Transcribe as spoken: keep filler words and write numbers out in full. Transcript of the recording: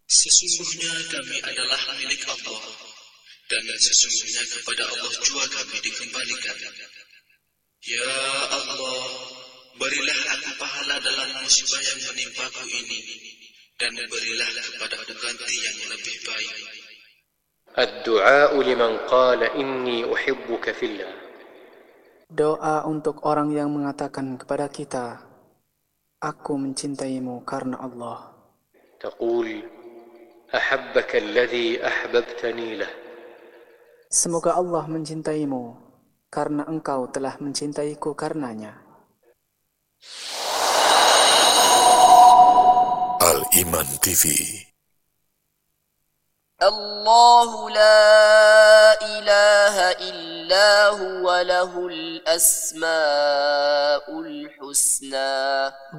Sesungguhnya kami adalah milik Allah, dan sesungguhnya kepada Allah jua kami dikembalikan. Ya Allah, berilah aku pahala dalam musibah yang menimpaku ini, dan berilah kepadaku ganti yang lebih baik. الدعاء لمن قال إني أحبك في الله. Doa untuk orang yang mengatakan kepada kita, aku mencintaimu karena Allah. تقول أحبك الذي أحببتني له. Semoga Allah mencintaimu karena engkau telah mencintaiku karenanya. Al-Iman T V. الله لا إله إلا هو له الأسماء الحسنى.